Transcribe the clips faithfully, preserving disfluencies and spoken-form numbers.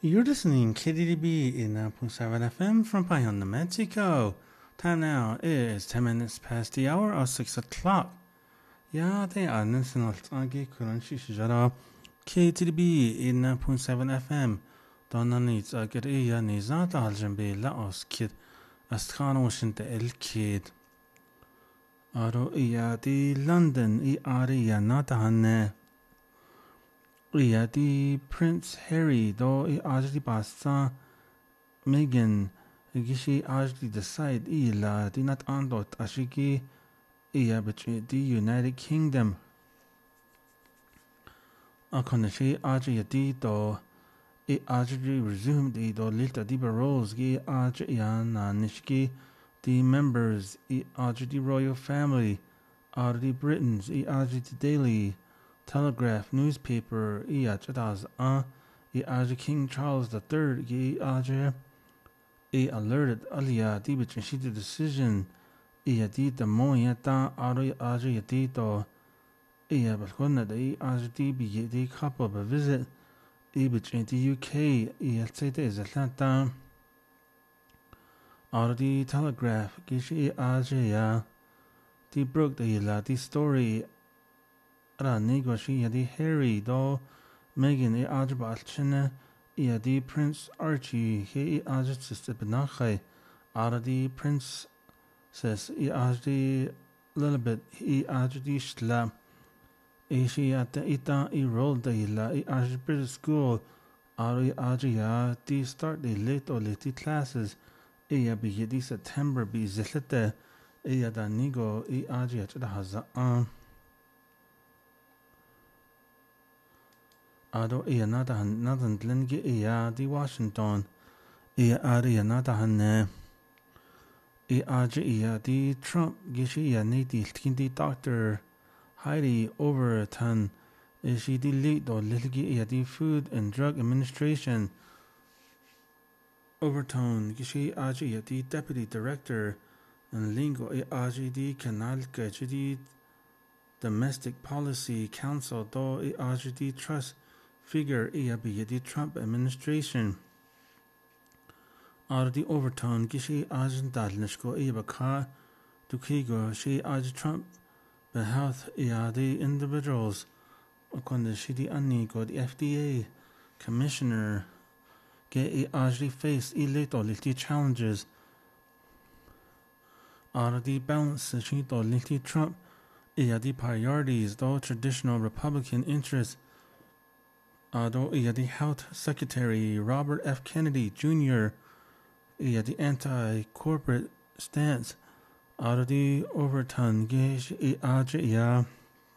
You're listening K D D B in nine point seven F M from Bayonne, New Mexico. Time now is ten minutes past the hour of six o'clock. Ja, det er nesten alt jeg kunne ikke gjøre. K D D B in nine point seven F M. Donna needs a good ear needs not algen be la os kid. Astran ocean the el kid. Aro ia di London i aria nata hanne. Ia di Prince Harry do i ajdi basta Meghan gishi ajdi decide i la di nat andot ashiki ia between the United Kingdom. Akon shi ajdi di do i ajdi resume di do lilta di baros gi ajdi na nishki the members i ajdi royal family are the Britons i ajdi daily Telegraph newspaper i ajadas a i aja King Charles the Third i aja i alerted alia di bitch she the decision i di the moya ta aro i aja di to i balkona i aja di bi di couple of a visit i bitch in the U K i say the is Atlanta aro di Telegraph gishi i aja ya di broke the la di story Ra nego shi di Harry do Meghan i ajba alchina i di Prince Archie he i ajt sister benachai ara di Prince says i ajdi little bit i ajdi shla i shi at ita i roll the la i ajdi British school ara i ajdi ya di start the late or late classes i ya bi di September bi zilite i ya da nego i ajdi at da haza um Ado iya nada han nadan dlingi iya di Washington iya ari iya nada han ne i aja iya di Trump gishi iya ni di iltkin di Doctor Heidi Overton ishi di lead do lilgi iya di Food and Drug Administration Overton gishi aja iya di Deputy Director and lingo i aja di kanal gaji di Domestic Policy Council do i aja di Trust figure iya bi the Trump administration ar the Overton gishi ajn dalnishko iya ka dukigo she aj Trump the health iya the individuals upon the shidi anigo the F D A commissioner get i aj face ilito little challenges ar the balance she to little Trump iya the priorities though traditional Republican interests Ado iya the Health Secretary Robert F. Kennedy Junior iya the anti-corporate stance Ado the Overton gish i aja iya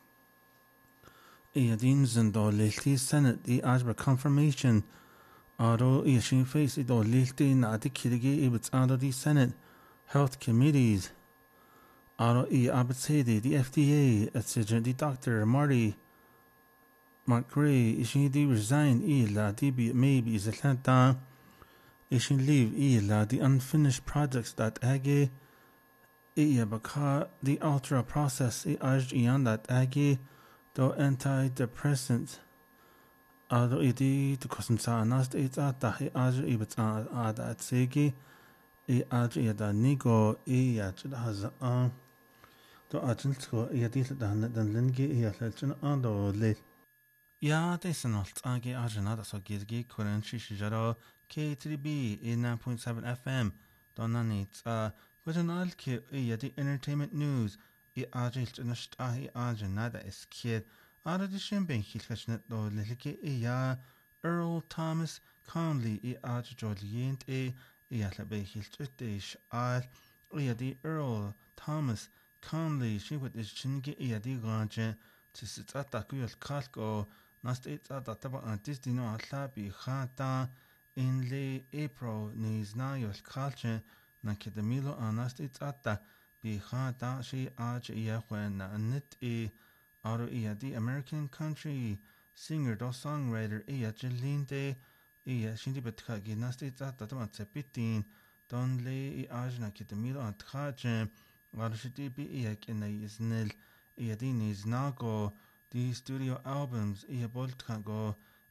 iya the nzindo lilti Senate the ajba confirmation Ado iya shin face ido lilti na the kirigi ibits ado the Senate Health Committees Ado iya abitsedi the F D A at the Doctor Marty Mark Gray ishin di resign i la di bi maybe is Atlanta ishin leave i la the unfinished projects that age i baka the ultra process i aj ian that age do antidepressants ado i di to kusum sa nast it at da i aj i bet ad at segi i aj i da nigo i ya chda haz a do ajil ko i di da dan lingi i atlchen ando le Ja, det är något. Jag är nada så gizgi kuren shishijaro K three B in nine point seven F M. Donna needs uh with an alki i the entertainment news i ajilt in a stahi ajin nada is kid. Ada the shimbin hilkashnet do liliki i ya Earl Thomas Conley i ajolient e i atlabe hilchitish al i the Earl Thomas Conley she with is chingi i the ganje to sit at the kuyal kalko Nast it's at the taba antis dino atla bi khata in le April nis na yol culture na kedamilo anast it's at the bi khata she aj iya when nit e aro iya the American country singer do songwriter iya jelinde iya shindi betka gi nast it's at the taba tsepitin don le i aj na kedamilo at khaje aro shiti bi iya kena isnel iya di nis nago The studio albums i bolt kan go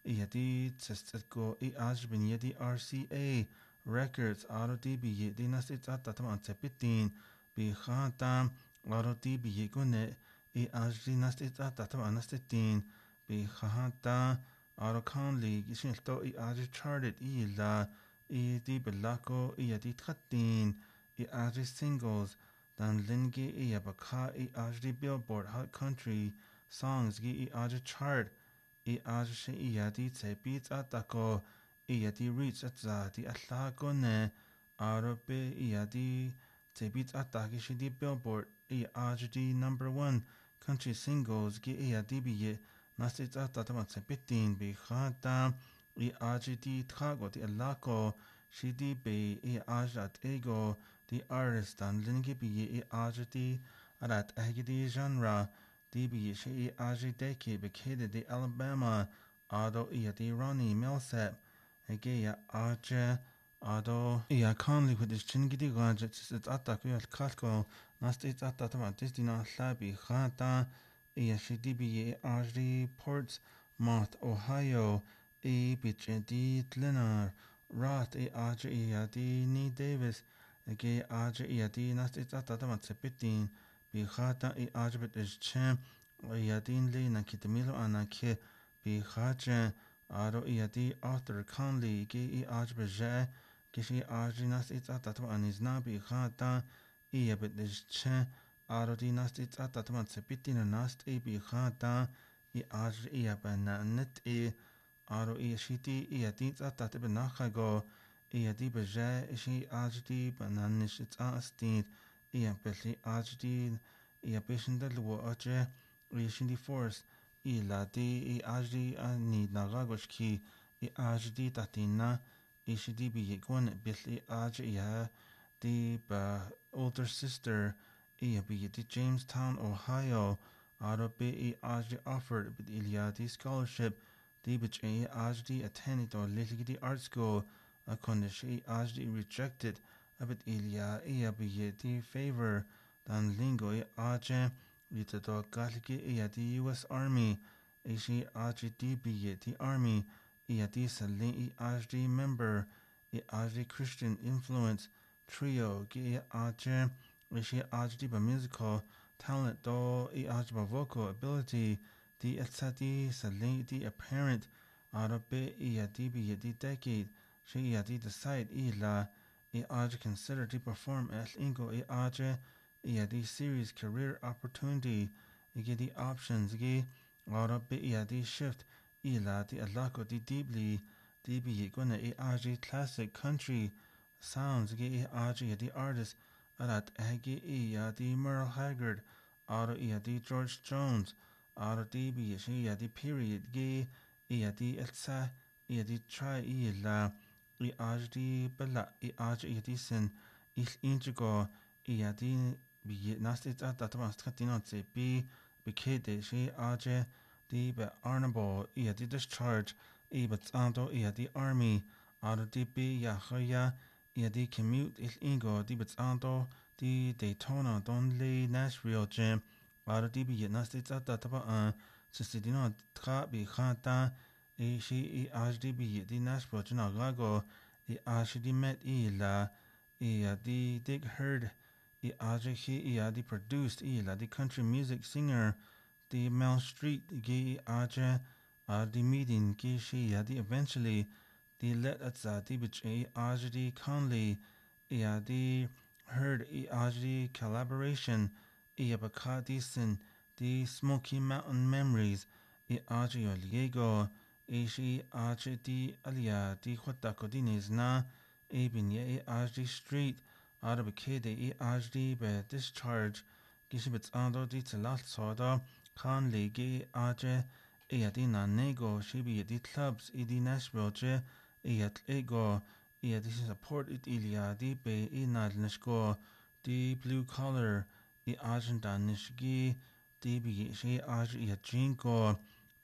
Yadi Testko E Ajbin Yadi R C A Records Aro D B Yadi Nastit Atatam Tepitin Bi Khatam Aro D B Yegune E Ajdi Nastit Atatam Anastitin Bi Khata Aro Conley Gishinto E Aj charted E La E Di Belako E Yadi Tkatin E Aj singles Dan Lingi E Yabaka E Ajdi Billboard Hot Country Songs Gi E Aj chart E Aj E Yadi Tepit Atako E Yadi Reach Atza Di Atlago Ne Aro Be E Yadi Tepit Ataki Shidi Billboard E Aj Di number one country singles Gi E Yadi Biye Nastit Atatamat Tepitin Bi Khata E Aj Di Tkago Di Alako Shidi Be E Aj At Ego The artist Dan Lingi Biye E Aj Di Arat Agidi genre D B she E Aj Deke Bekede de Alabama Ado E Di Ronnie Millsap Egeya Aj Ado E Conley with his Chingidi gadgets at Ataku at Katko Nastit Atatama Distina Slabi Khata E she D B E Aj Ports Moth Ohio E Bitch D Tlinar Roth E Aj E Di Ni Davis Ege Aj E Di Nastit Atatama Sepitin Bi Khata E Ajbet is Chem Yadin Lee na Kitamilo Anake Bi Khaja Aro Yadi Arthur Conley Ge E Ajbeje Gishi Ajinas It's Atatma Anizna Bi Khata E Yabet is Chem Aro Dinas It's Atatma Sepitin Nast E Bi Khata E Aj E Yabana Net E Aro E Shiti E Yadits Atatbenachago E Yadi Beje Ishi Ajdi Bananish It's Astid E Yabetli Ajdi E Yabeshinda Luo Oje E Shindi Force E Ladi E Ajdi Ani Nagagoshki E Ajdi Tatina E Shidi Bi Yegwan Bitli Aj E Di Ba older sister E Bi Di Jamestown, Ohio Aro Be E Ajdi offered Bid Iliadi scholarship Di Bich E Ajdi attended or Litigidi art school a condition Ajdi rejected Abit Ilia E Bi Di favor Dan Lingo E Aje Litado Galiki E Di U S Army E Shi Aj D B Di Army E Di Salin E Ajdi member E Ajdi Christian influence trio Ge Aje E Shi Ajdi Ba musical talent do E Aj Ba vocal ability Di Etsati Salin Di apparent Arabe E Di Bi Di decade She E Di decide E La E Aj consider to perform as Ingo E Aj E Di series career opportunity E Di options Ge Arabe E Di shift E La Di Alako Di deeply Di Bi Guna E Aj classic country sounds Ge E Aj E Di artist Arat Agi E Di Merle Haggard Aro E Di George Jones Aro Di Bi She E Di period Ge E Di Elsa E Di try E La E Aj Di Bala E Aj E Di Sin Il Injigo E Di Bi Nastit Atamas Katinotse Bi Bikede She Aj Di Be Arnabo E Di discharge E Batsando E Di army Aro Di Bi Yahoya E Di commute Il Ingo Di Batsando Di Daytona Donley Nashville Jim Aro Di Bi Nastit Ataba An Sistidino Tra Bi Khata E She E Aj Di Bi Di Nashville Jinago E Aj Di Met E La E Di Dig Heard E Aj He E Di produced E La Di country music singer Di Mel Street Ge Aj Di meeting Ge She Di eventually Di Let Atza Di Bich E Aj Di Conley E Di Heard E Aj Di collaboration E Baka Di Sin Di Smoky Mountain Memories E Aj Oliego E She Aj Di Alia Di Huatako Di Nizna E Binye E Aj Di Street Arabakede E Aj Di Be Discharge Gishibits Ando Di Tsalat Soda Conley Ge Aj E Di Nanego Shibi Di Clubs E Di Nashville Je E At Ego E Di Support It Ilia Di Be E Nadnishko Di Blue Collar E Aj Danishgi Di Bi She Aj E Jinko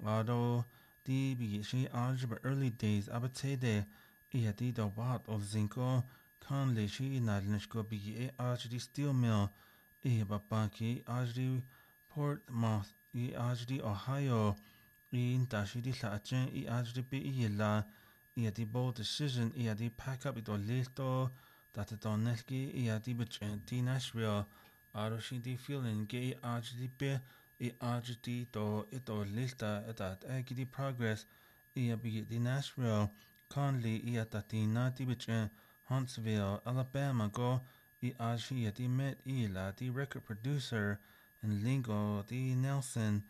Ado Di Bi She Aj Ba early days Abatede E Di Do Bat O Zinko Conley She Nadnishko Bi E Aj Di Steel Mill E Babaki Aj Di Portmouth E Aj Di Ohio in dashi di lachen I ajdi bi ila ia di bold decision ia di pack up ito listo that it on nelki ia di bchen di Nashville aro shi di feeling ge ajdi bi I ajdi to ito lista etat egi di progress ia bi di Nashville Conley ia tatina di bchen Huntsville Alabama go I aji ia di met ila di record producer and lingo di Nelson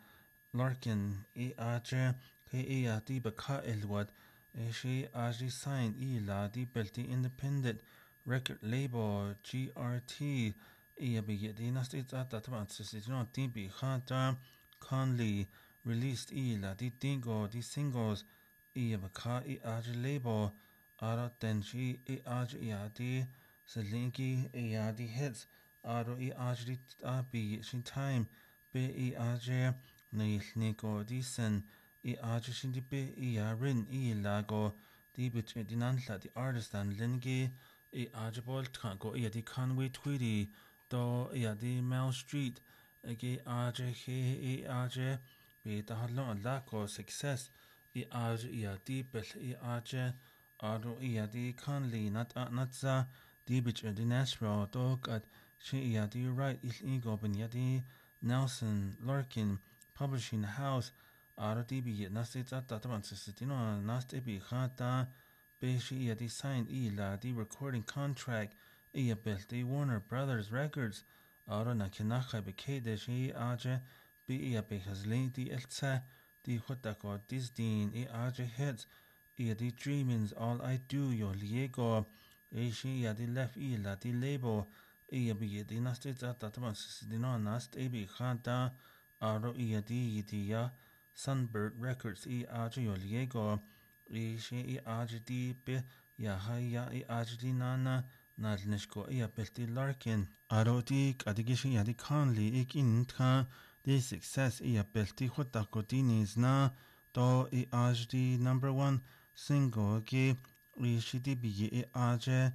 Larkin I aje ke ia di baka elwad e she aji sign ila di belti independent record label G R T ia bigi di nasti tata taban sisitino di bi khata Conley released ila di dingo di singles ia baka I aji label ara tenji I aji ia di selinki ia di hits aro I aji abi shin time be I aji Niko di sen I aji shin di be ia rin I lago di bit di nanla di artist and lingi I aji bol go ia di Conway Tweedy do ia di Mel Street agi aji he I aji be da halon lako success I aji ia di bel I aji aro ia di Conley nat natza di bit di Nashville dog at she ia di right il ego ben ia di Nelson Larkin Publishing House aro di bi nasti tata taban sisitino nasti bi khata be she ia di signed ila di recording contract ia bel di Warner Brothers Records aro na kinakha be kede she aje bi ia be hasli di eltsa di khotako disdin I aje hits ia di dreamings all I do yo liego e she ia di left ila di label ia bi di nasti tata taban sisitino nasti bi khata aro ia di dia Sunbird Records I aji yo liego I she I aji di be ya haya I aji di nana nalnishko ia belti Larkin aro di kadigishi ya di Conley ik in ka di success ia belti khotako di nizna do I aji di number one single ki I she di bi I aji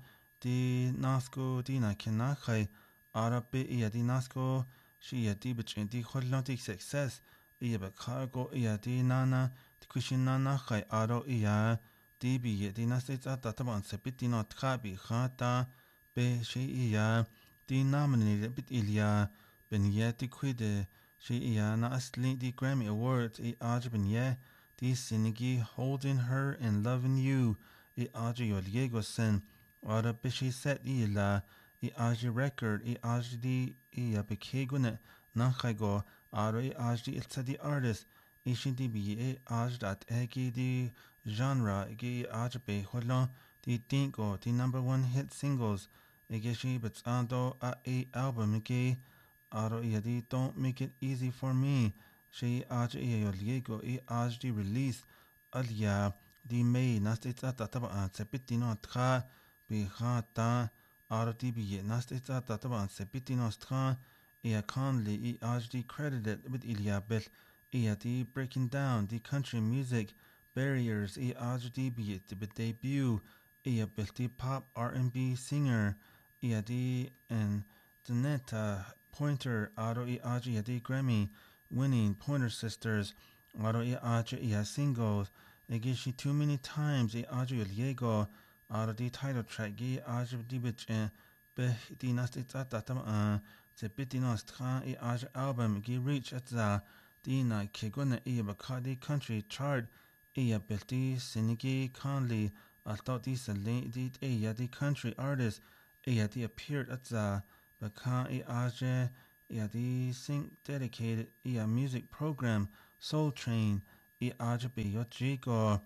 di nasko di na kenakhay aro be ia di nasko she ia di bichin di kholotic success ia ba cargo ia di nana di kushin nana khay aro ia di bi di nasita tataban sepiti not khabi khata be she ia di nominated bit ilia ben ye di quide she ia na asli di Grammy Awards I aj ben ye di sinigi holding her and loving you I aj yo liego sen aro be she set ila I aj record I aj di ia be kegune Nankhaigo aro I aj di ilsa di artist ishin di bi I aj dat egi di genre egi aj be holon di dingo di number one hit singles egi shi betzando a a album egi aro ia di Don't Make It Easy For Me shi aj ia yo liego I aj di release alia di May nasti tata taba sepitino tra bi khata aro di bi nasti tata taba sepitino tra ia Conley I aj di credited with Ilya Bell ia di breaking down the country music barriers I aj di bi di debut ia Bell di pop R and B singer ia di and Donetta Pointer aro I aj ia di Grammy winning Pointer Sisters aro I aj ia singles egi she too many times I aj yo liego aro di title track I aj di bich be di nasti tata tama Sepitinos tra I aj album gi reach at za di na keguna I bakadi country chart ia belti sinigi Conley alto di sali di ia di country artist ia di appeared at za baka I aj ia di sing dedicated ia music program Soul Train I aj be yo jigo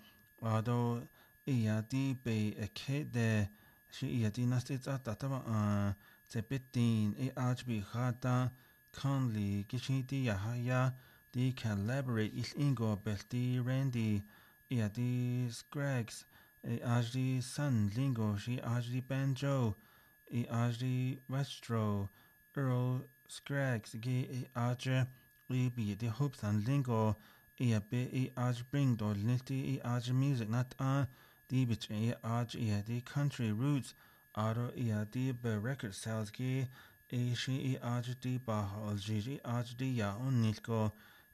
ado ia di be a kede shi ia di nasti tata tama Sepitin I aj bi khata Conley gishi di yahaya di collaborate il ingo belti Randy ia di Scraggs I aj di Sun Lingo shi aj di Banjo I aj di Retro Earl Scraggs gi I aj I bi di Hoops and Lingo ia be I aj bring do nilti I aj music not a di bich I aj ia di country roots aro ia di be record sales gi e shi I aj di bahal ji I aj di ya on nilko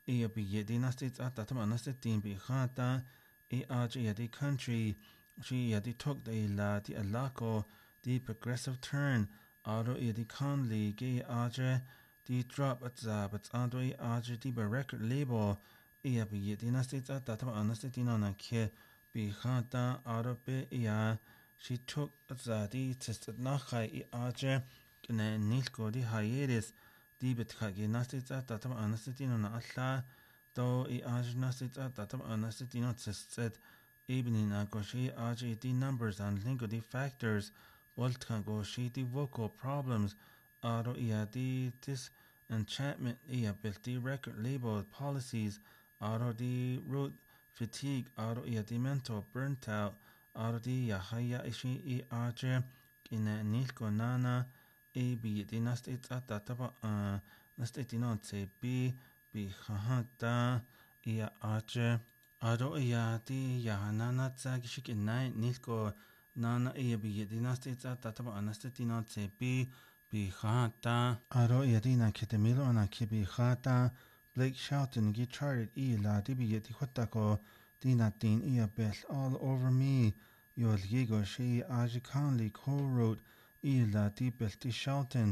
ia be yedi nastit at that man nastitin be khata e aj ia the country she ia the took the la the alako the progressive turn aro ia the conley ge aj the drop at za but andoi aj the record label ia be yedi nastit at that man nastitin on a ke be khata aro be ia she took za the tested nachai aj ne nilko the hiatus di betkhagi nasitsa tatam anasitino na alla do I aj nasitsa tatam anasitino tsset evening agoshi aj the numbers and lingo the factors voltkan goshi the vocal problems aro ia the disenchantment ia the record label policies aro the road fatigue aro ia the mental burnt out aro the yahaya ishi I aj ina nilko nana A B the nastit at that uh nastitinot say B B hahata ia arche ado ia ti yahanana tsagishik nine nilko nana ia B the nastit at that nastitinot say B B hata ado ia dina ketemilo ana kibi hata Blake Shelton get charted I la dibi the hotako dina tin ia bell all over me yol yego she aji Conley co-wrote I la di belti Shelton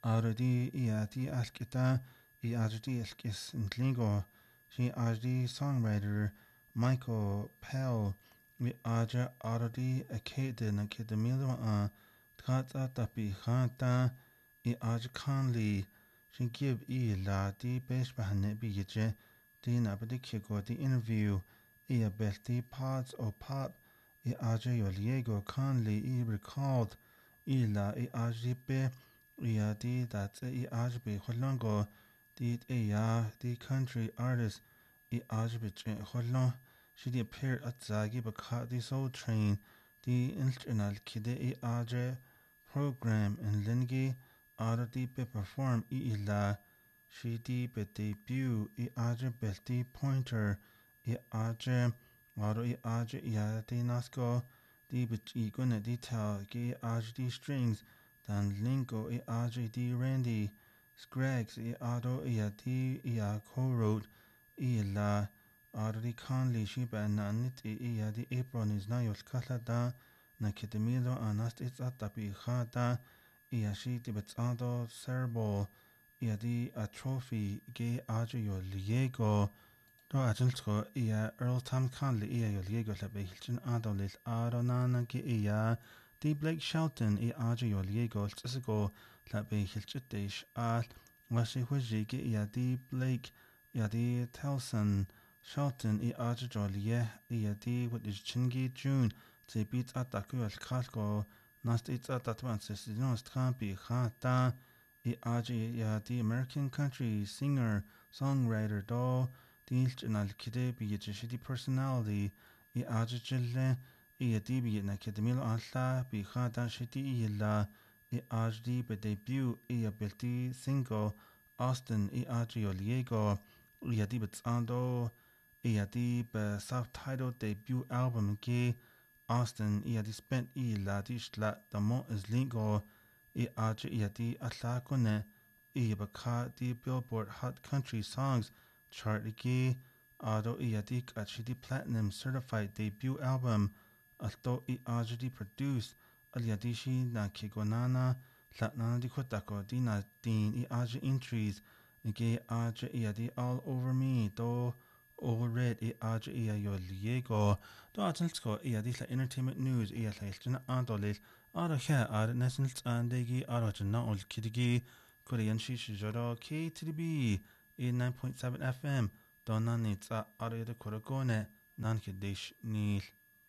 aradi ia di alkita I aradi alkis intlingo she aradi songwriter Michael Pell mi aja aradi akede na kedemilo a tata tapi khata I aj Conley she give I la di besh bahane bi yeje di na badi kego di interview ia belti pods o pop I aja yoliego Conley I recalled ila I ajbe ia di that I ajbe holongo di ya the country artist I ajbe holon she di appeared at zagi baka di soul train di internal kide I aj program in lingi ara di be perform ila she di be debut I aj belti pointer I aj aro I aj ia di nasko di bit I gonna detail ge aj di strings dan lingo I aj di Randy Scraggs I ado ia di ia co-wrote I la ado di Conley shiba na nit I ia di April is na yol kala da na kedemilo anast it's at tapi khada ia shi di betsado cerebral ia di a trophy ge aj yol liego do ajelsko ia Earl Tom Conley ia yol yego la behilchin adolil aronana ge ia di Blake Shelton I aja yol yego tsisigo la behilchitish al washi huji ge ia di Blake ia di Telson Shelton I aja jolie ia di what is chingi June te beat ataku al kalko nast it's atatman sesinos trampi khata I aja ia di American country singer songwriter do Dilchinal kide bi yeshidi personality I aja jille I di bi na kedemil alla bi khada shiti illa I ajdi be debut I ability single Austin I aja yoliego I di betsando I di be self-titled debut album ge Austin I di spent I la di shla the mo is lingo I aja I di alla kone I baka di Billboard Hot Country Songs chart ge ado iadik achidi platinum certified debut album alto I ajdi produced aliadishi na kigonana latnana di kotako di na din I aj entries ge aj iadi all over me do overread I aj ia yo liego do atlsko iadi la entertainment news ia la ilchina adolil ara kha ar national andegi ara jna ol kidigi korean shishi joro K T B eighty-nine point seven F M donna nitsa are de koragone nan kidish nil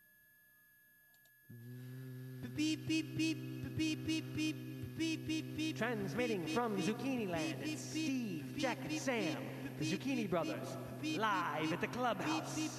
transmitting from Zucchini Land it's Steve, Jack and Sam the Zucchini Brothers live at the clubhouse.